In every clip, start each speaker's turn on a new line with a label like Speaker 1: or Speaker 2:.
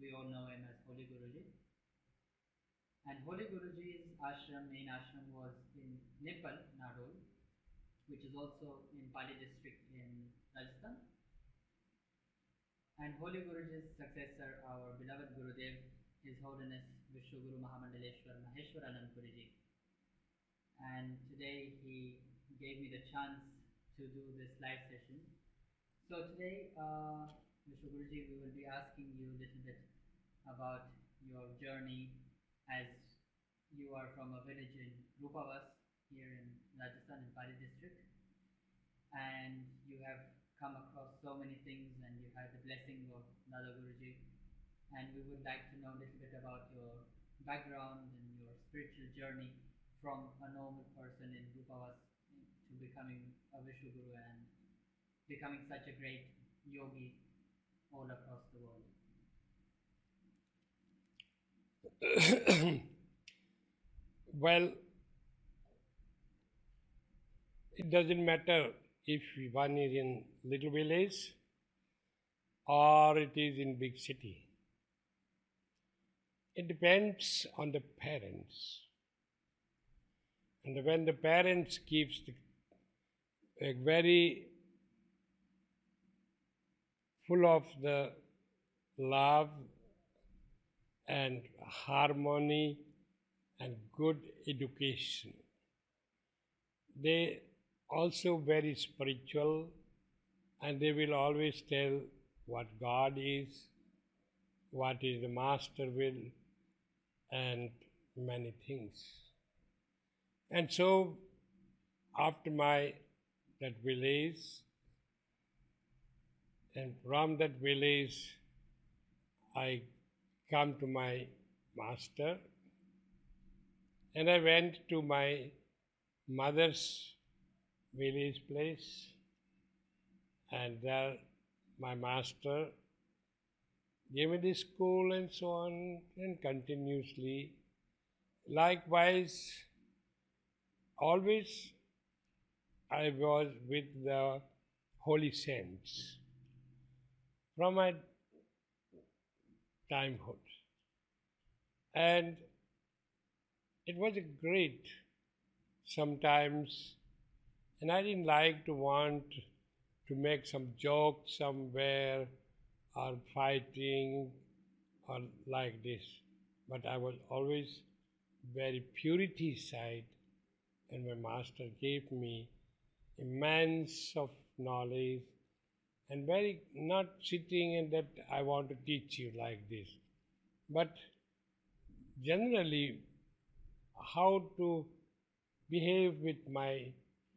Speaker 1: we all know him as Holy Guruji. And Holy Guruji's ashram, main ashram, was in Nipal, Nadol, which is also in Pali district in Rajasthan. And Holy Guruji's successor, our beloved Gurudev, His Holiness Vishnu Guru Mahamandaleshwar Maheshwaranand Guruji. And today he gave me the chance to do this live session. So today, Mr. Guruji, we will be asking you a little bit about your journey as you are from a village in Rupavas here in Rajasthan in Pali district, and you have come across so many things and you had the blessing of Dada Guruji, and we would like to know a little bit about your background and your spiritual journey from a normal person in Rupavas to becoming a Vishnu Guru and becoming such a great yogi all across the world.
Speaker 2: Well, it doesn't matter if one is in little village or it is in big city. It depends on the parents. And when the parents keeps a very full of the love and harmony and good education, they also very spiritual, and they will always tell what God is, what is the master will, and many things. And so after my that village, and from that village I come to my master, and I went to my mother's village place, and there my master gave me the school and so on, and continuously. Likewise, always I was with the holy saints from my timehood. And it was a great sometimes, and I didn't like to want to make some joke somewhere or fighting or like this. But I was always very purity side, and my master gave me immense of knowledge, and very not sitting and that I want to teach you like this, but generally how to behave with myself,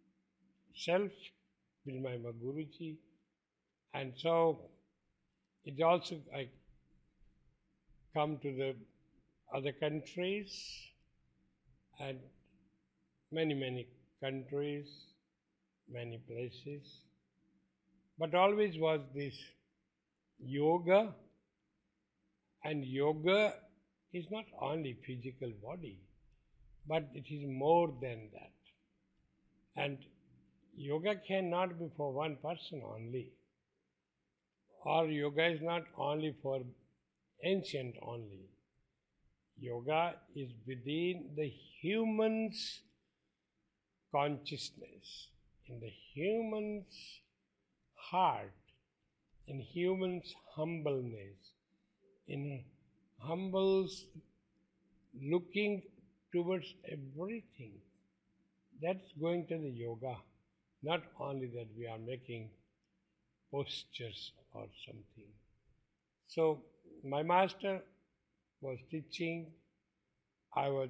Speaker 2: with my Guruji. And so it also I come to the other countries, and many countries, many places, but always was this yoga. And yoga is not only physical body, but it is more than that. And yoga cannot be for one person only, or yoga is not only for ancient only. Yoga is within the human's consciousness, in the human's heart, in human's humbleness, in humble's looking towards everything. That's going to the yoga, not only that we are making postures or something. So my master was teaching, I was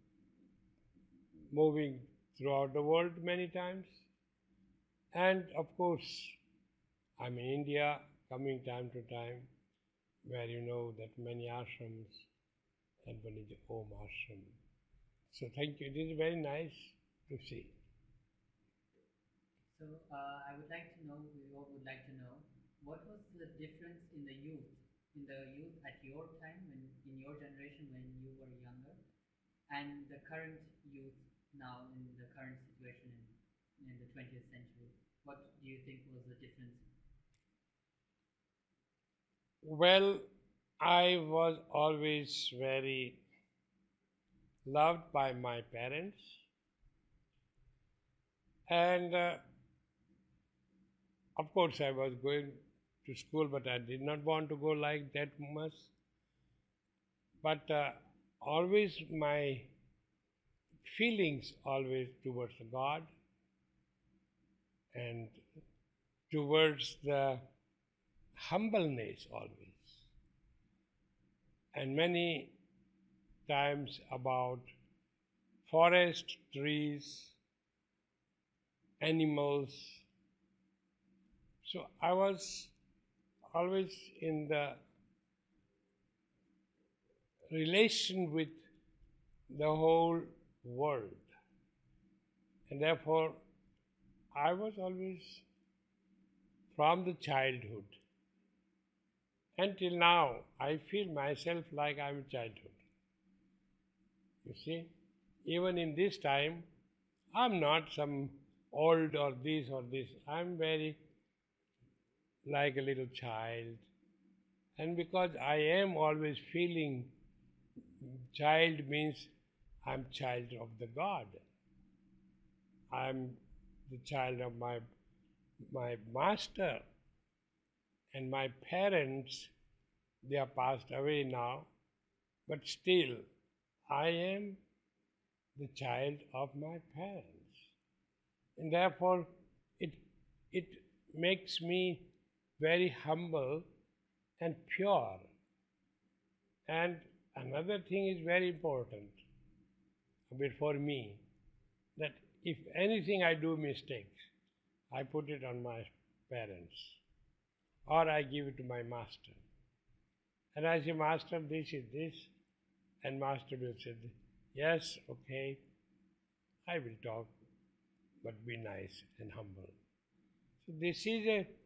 Speaker 2: moving throughout the world many times, and of course I'm in India, coming time to time, where you know that many ashrams, and one is the Om ashram. So thank you. It is very nice to see.
Speaker 1: So I would like to know, we all would like to know, what was the difference in the youth at your time, when in your generation when you were younger, and the current youth now in the current situation in the 20th century? What do you think was the difference?
Speaker 2: Well, I was always very loved by my parents, and of course I was going to school, but I did not want to go like that much. But always my feelings always towards God and towards the humbleness always, and many times about forest, trees, animals. So I was always in the relation with the whole world, and therefore I was always from the childhood until now I feel myself like I'm childhood. You see, even in this time, I'm not some old or this or this. I'm very like a little child. And because I am always feeling child means I'm child of the God. I'm the child of my master, and my parents, they are passed away now, but still I am the child of my parents. And therefore it it makes me very humble and pure. And another thing is very important for me, that if anything I do mistakes, I put it on my parents or I give it to my master. And I say, Master, this is this, and Master will say, yes, okay, I will talk, but be nice and humble. So this is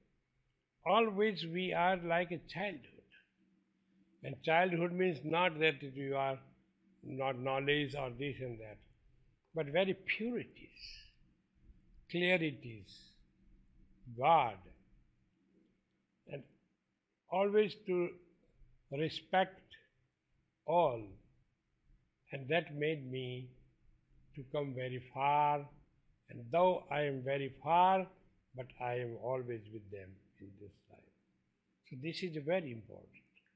Speaker 2: always we are like a childhood. And childhood means not that you are not knowledge or this and that, but very purities, clarities, God, and always to respect all. And that made me to come very far. And though I am very far, but I am always with them in this life. So this is very important.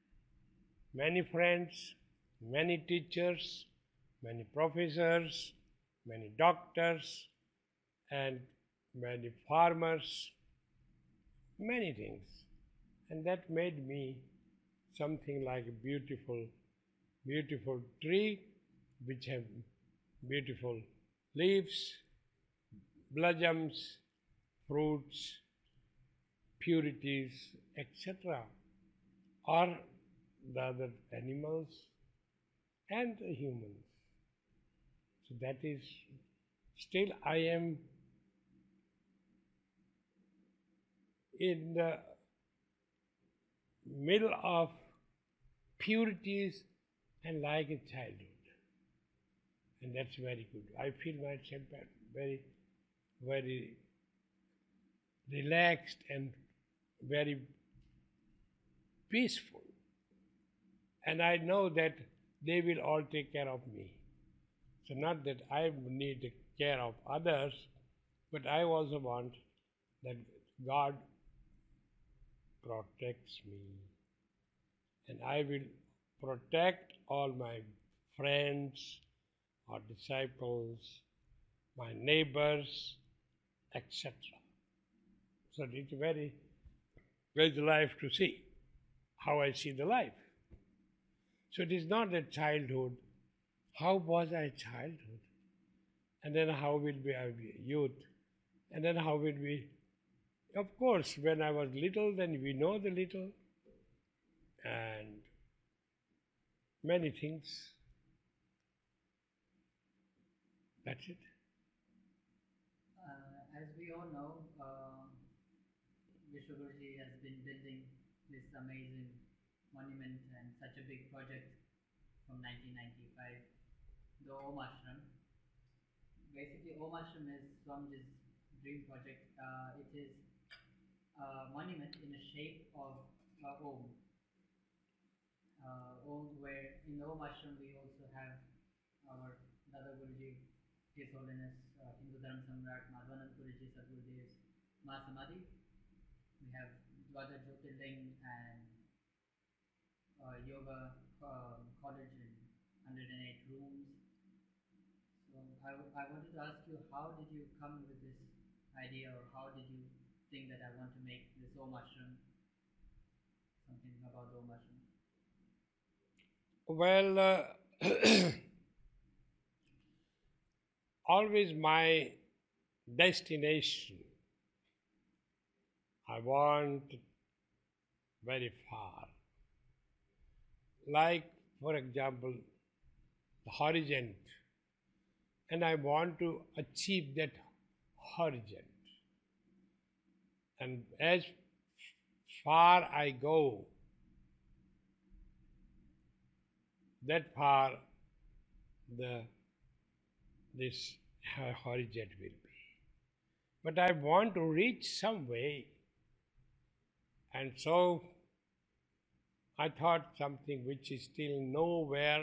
Speaker 2: Many friends, many teachers, many professors, many doctors, and many farmers, many things. And that made me something like a beautiful, beautiful tree which have beautiful leaves, blossoms, fruits, purities, etc., or the other animals and the humans. So that is, still I am in the middle of purities and like a childhood. And that's very good. I feel myself very, very relaxed and very peaceful. And I know that they will all take care of me. So not that I need care of others, but I also want that God protects me. And I will protect all my friends or disciples, my neighbors, etc. So it's very great life to see how I see the life. So it is not that childhood. How was I childhood? And then how will be I youth? And then how will we? Of course, when I was little, then we know the little and many things. That's it.
Speaker 1: As we all know, Vishwaguruji has been building this amazing monument and such a big project from 1995, the Om Ashram. Basically, Om Ashram is Swamiji's dream project. It is a monument in the shape of Om. where in the Om Ashram we also have our Dada Guruji, His Holiness Hindu Dharma Samrat Madhvanand Guruji Sadgurudev's Mahasamadhi. We have Dwada Jyotirling and yoga college in 108 rooms. So I wanted to ask you, how did you come with this idea, or how did you think that I want to make this Om Ashram, something about the Om Ashram?
Speaker 2: Well, always my destination, I want very far. Like, for example, the horizon, and I want to achieve that horizon. And as far I go, that far this horizon will be. But I want to reach some way, and so I thought something which is still nowhere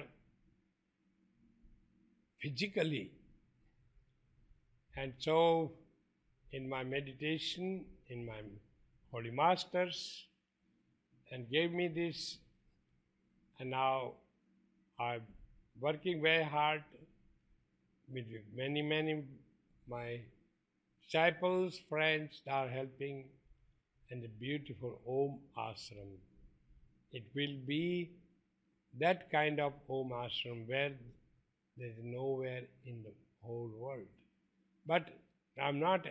Speaker 2: physically. And so in my meditation, in my holy masters, and gave me this, and now I'm working very hard with many my disciples, friends are helping, and the beautiful Om Ashram. It will be that kind of Om Ashram where there is nowhere in the whole world. But I'm not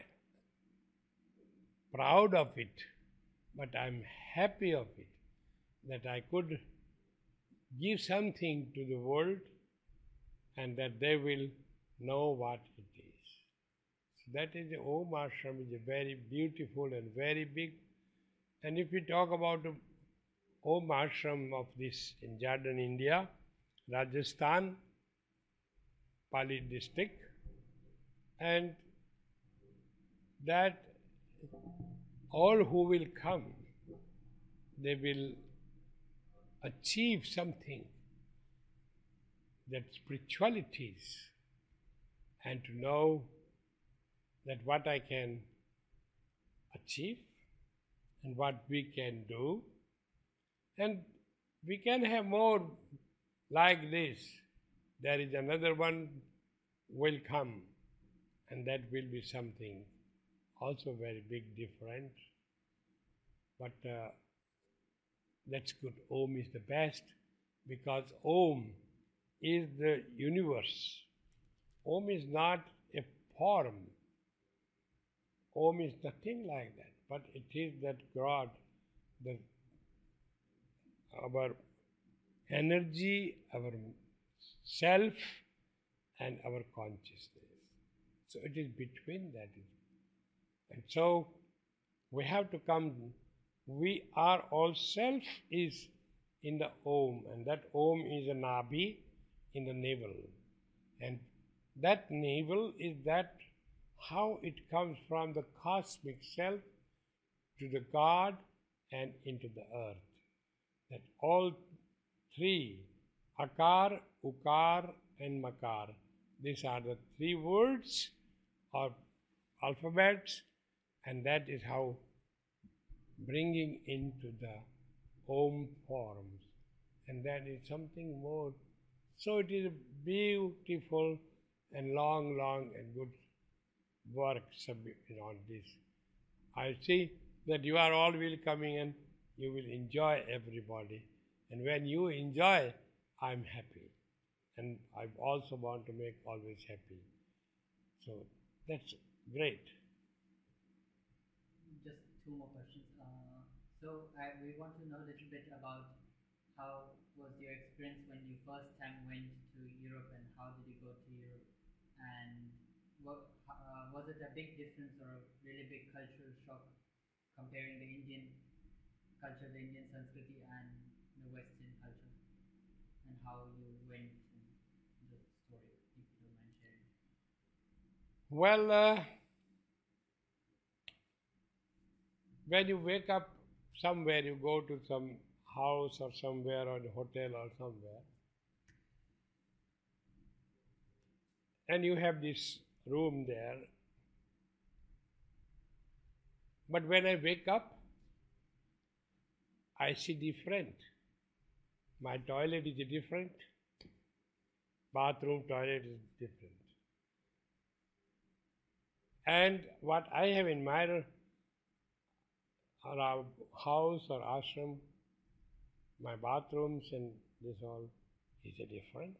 Speaker 2: proud of it, but I'm happy of it, that I could give something to the world and that they will know what it is. So that is the Om Ashram is a very beautiful and very big. And if we talk about the Om Ashram of this in Jharkhand, India, Rajasthan, Pali district, and that all who will come, they will achieve something, that spiritualities, and to know that what I can achieve and what we can do, and we can have more like this. There is another one will come, and that will be something also very big different. But that's good. Om is the best, because Om is the universe. Om is not a form. Om is nothing like that, but it is that God, our energy, our self, and our consciousness. So it is between that. And so we have to come, we are all self is in the Om, and that Om is a Nabhi in the navel. And that navel is that how it comes from the cosmic self to the God and into the earth. That all three, Akar, Ukar, and Makar, these are the three words or alphabets, and that is how bringing into the Om forms. And that is something more. So it is a beautiful and long and good work on this. I see that you are all will coming and you will enjoy everybody. And when you enjoy, I'm happy. And I also want to make always happy. So that's great.
Speaker 1: Just two more questions. We want to know a little bit about how was your experience when you first time went to Europe, and how did you go to Europe, and was it a big difference or a really big cultural shock comparing the Indian culture, the Indian Sanskriti, and the Western culture, and how you went and the story, if you don't mind sharing?
Speaker 2: Well, when you wake up somewhere, you go to some house or somewhere, or a hotel or somewhere, and you have this room there. But when I wake up, I see different. My toilet is different. Bathroom, toilet is different. And what I have in my house or ashram, my bathrooms and this all is different.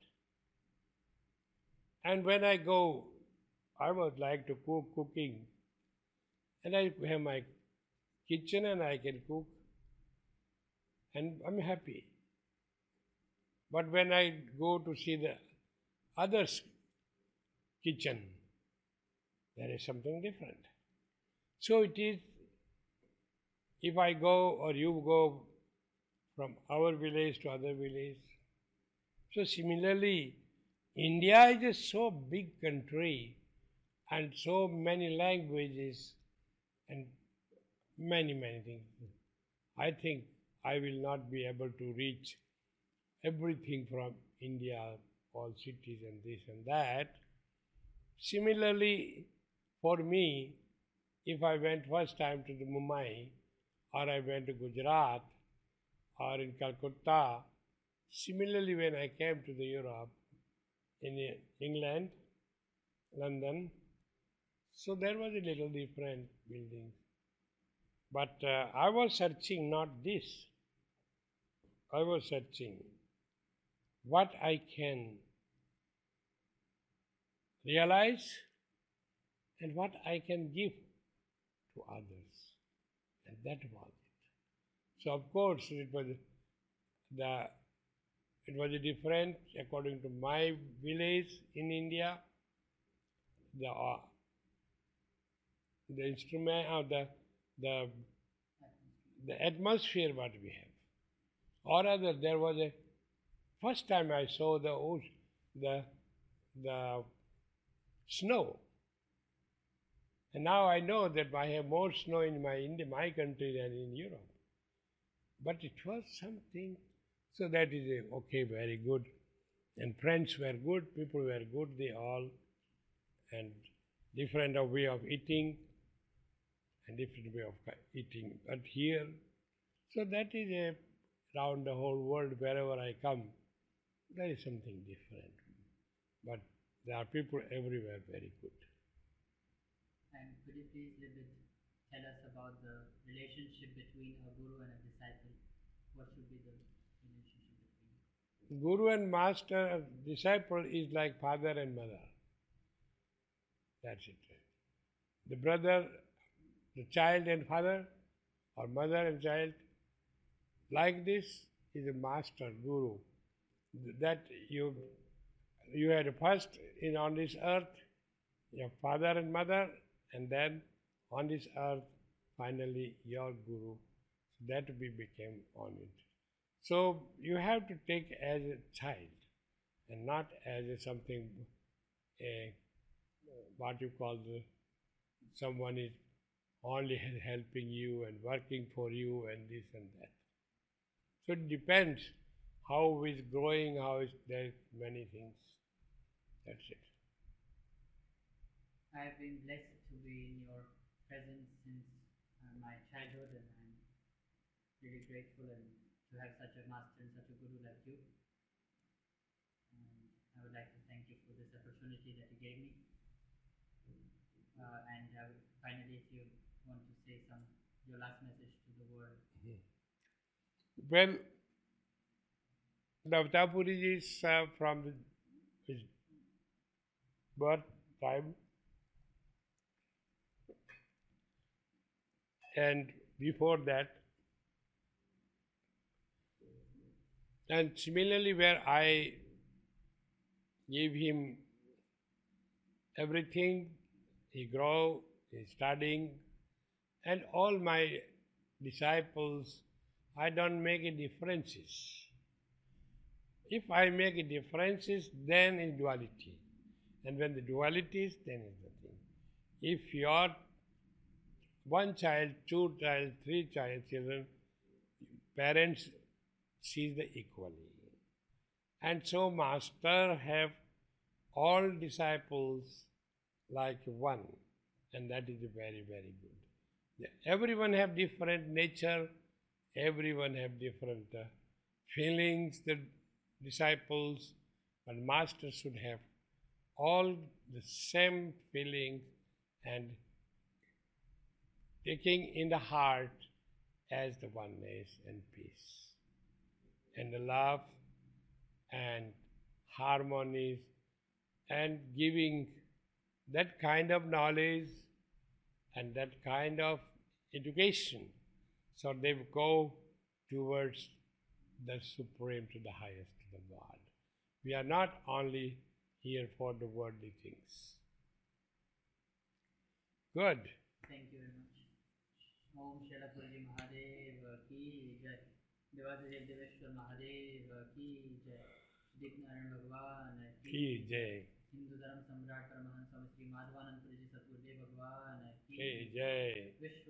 Speaker 2: And when I go, I would like to cooking, and I have my kitchen and I can cook, and I'm happy. But when I go to see the others' kitchen, there is something different. So it is, if I go or you go from our village to other village. So similarly, India is a so big country and so many languages and many things. I think I will not be able to reach everything from India, all cities and this and that. Similarly, for me, if I went first time to the Mumbai, or I went to Gujarat, or in Calcutta, similarly when I came to the Europe, in England, London, so there was a little different buildings. But I was searching not this. I was searching what I can realize and what I can give to others. And that was it. So of course it was different according to my village in India. The instrument or the atmosphere what we have. Or rather, there was a first time I saw the snow, and now I know that I have more snow in my country than in Europe. But it was something. So that is okay, very good. And friends were good, people were good, they all, and different way of eating and different way of eating. But here, so that is around the whole world, wherever I come, there is something different. But there are people everywhere very good.
Speaker 1: And could you please a bit tell us about the relationship between a guru and a disciple? What should be the relationship between?
Speaker 2: Guru and master, disciple is like father and mother. That's it. The brother, the child and father, or mother and child, like this is a master, guru. That you had first on this earth, your father and mother, and then on this earth, finally your guru. That we became on it. So you have to take as a child and not as something, what you call someone is only helping you and working for you and this and that. So it depends how is growing, there many things. That's it.
Speaker 1: I have been blessed to be in your presence since my childhood, and I'm really grateful and to have such a master and such a guru like you. And I would like to thank you for this opportunity that you gave me. And finally, if you want to say your last message to the world.
Speaker 2: Well, the Avtapuri is from his birth time, and before that, and similarly where I gave him everything, he grew, he's studying, and all my disciples, I don't make any differences. If I make a differences, then is duality. And when the duality is, then is the thing. If your one child, two child, three children, parents sees the equally. And so Master have all disciples like one, and that is very, very good. Everyone have different nature, everyone have different feelings, the disciples, but Master should have all the same feelings and taking in the heart as the oneness and peace and the love and harmonies and giving that kind of knowledge and that kind of education so they go towards the supreme to the highest to the God. We are not only here for the worldly things. Good.
Speaker 1: Thank you very much. Om Shela Guruji Mahadev ki jai. Devadadev Deveshwar Mahadev ki jai. Diknaran Bhagwan
Speaker 2: Ki jai.
Speaker 1: Hindu Dharam Samrat Paramahansa Swami Sri Madhavanand Guruji Satgurudev Bhagwan
Speaker 2: Ki jai.
Speaker 1: Vishwa